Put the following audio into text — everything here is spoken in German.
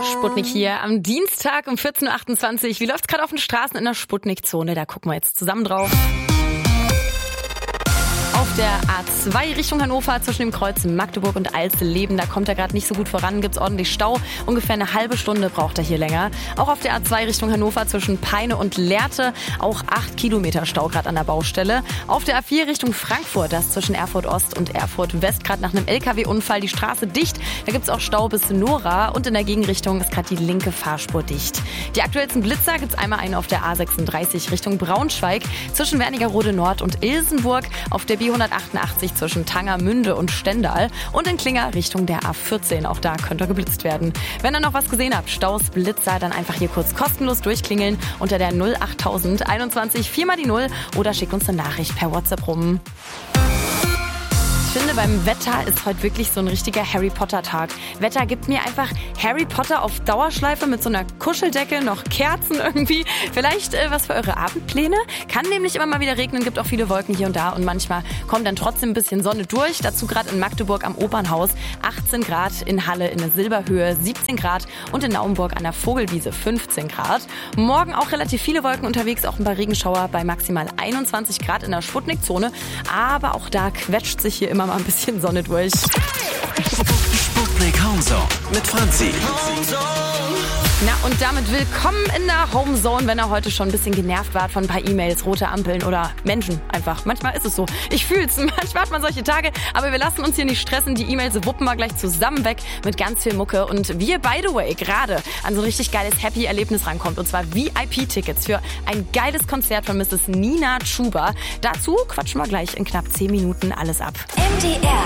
Sputnik hier am Dienstag um 14.28 Uhr. Wie läuft's gerade auf den Straßen in der Sputnik-Zone? Da gucken wir jetzt zusammen drauf. Auf der A2 Richtung Hannover zwischen dem Kreuz Magdeburg und Alzelleben, da kommt er gerade nicht so gut voran, gibt's ordentlich Stau. Ungefähr eine halbe Stunde braucht er hier länger. Auch auf der A2 Richtung Hannover zwischen Peine und Lehrte, auch 8 Kilometer Stau gerade an der Baustelle. Auf der A4 Richtung Frankfurt, das zwischen Erfurt Ost und Erfurt West gerade nach einem LKW-Unfall die Straße dicht. Da gibt's auch Stau bis Nora und in der Gegenrichtung ist gerade die linke Fahrspur dicht. Die aktuellsten Blitzer gibt's einmal einen auf der A36 Richtung Braunschweig zwischen Wernigerode Nord und Ilsenburg, auf der B188 zwischen Tangermünde und Stendal und in Klinger Richtung der A14. Auch da könnte er geblitzt werden. Wenn ihr noch was gesehen habt, Staus, Blitzer, dann einfach hier kurz kostenlos durchklingeln unter der 08000 21 4 mal die 0 oder schickt uns eine Nachricht per WhatsApp rum. Ich finde, beim Wetter ist heute wirklich so ein richtiger Harry Potter Tag. Wetter gibt mir einfach Harry Potter auf Dauerschleife mit so einer Kuscheldecke, noch Kerzen irgendwie. Vielleicht was für eure Abendpläne? Kann nämlich immer mal wieder regnen, gibt auch viele Wolken hier und da und manchmal kommt dann trotzdem ein bisschen Sonne durch. Dazu gerade in Magdeburg am Opernhaus 18 Grad, in Halle in der Silberhöhe 17 Grad und in Naumburg an der Vogelwiese 15 Grad. Morgen auch relativ viele Wolken unterwegs, auch ein paar Regenschauer bei maximal 21 Grad in der Sputnik-Zone. Aber auch da quetscht sich hier immer mal ein bisschen Sonne durch. Sputnik Homezone mit Franzi. Na und damit willkommen in der Homezone, wenn ihr heute schon ein bisschen genervt wart von ein paar E-Mails, rote Ampeln oder Menschen einfach. Manchmal ist es so. Ich fühl's, manchmal hat man solche Tage, aber wir lassen uns hier nicht stressen. Die E-Mails wuppen wir gleich zusammen weg mit ganz viel Mucke. Und wir, by the way, gerade an so ein richtig geiles Happy-Erlebnis rankommt. Und zwar VIP-Tickets für ein geiles Konzert von Mrs. Nina Chuba. Dazu quatschen wir gleich in knapp 10 Minuten alles ab. MDR